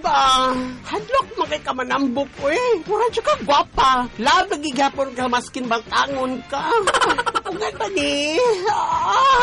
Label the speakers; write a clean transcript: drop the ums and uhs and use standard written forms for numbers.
Speaker 1: ka. Hadlok makay ka manambok eh. Mura siya ka gwapa. Labag igapon ka maskin bantangon ka. Ungan ba ni?